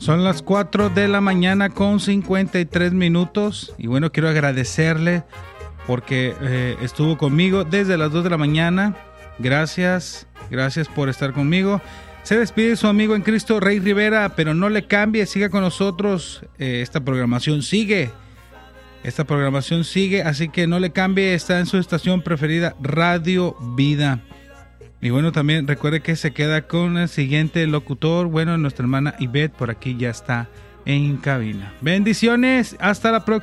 Son las 4 de la mañana con 53 minutos. Y bueno, quiero agradecerle porque estuvo conmigo desde las 2 de la mañana. Gracias por estar conmigo. Se despide su amigo en Cristo, Rey Rivera, pero no le cambie, siga con nosotros. Esta programación sigue, así que no le cambie, está en su estación preferida, Radio Vida. Y bueno, también recuerde que se queda con el siguiente locutor. Bueno, nuestra hermana Ivette por aquí ya está en cabina. Bendiciones, hasta la próxima.